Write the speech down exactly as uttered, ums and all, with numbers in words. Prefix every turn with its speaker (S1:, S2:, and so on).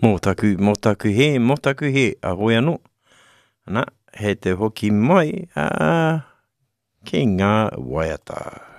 S1: Mō taku, mō taku he, mō taku he, ahoy anō. Nā, he te hoki mai, uh, ki ngā waiata.